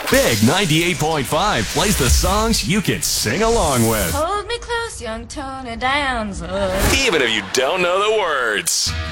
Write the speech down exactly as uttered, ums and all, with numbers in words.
Big ninety-eight point five plays the songs you can sing along with, Hold me close, young Tony Danza. even if you don't know the words.